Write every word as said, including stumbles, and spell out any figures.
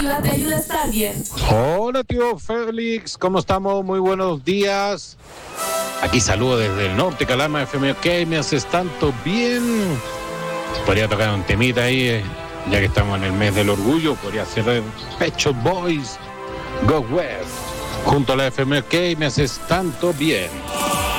Tequila te ayuda a estar bien. Hola, tío Félix, ¿cómo estamos? Muy buenos días. Aquí saludo desde el norte, Calama F M. Ok, me haces tanto bien. Podría tocar un temita ahí, eh, ya que estamos en el mes del orgullo. Podría ser el Pet Shop Boys, Go West. Junto a la F M. Ok, me haces tanto bien.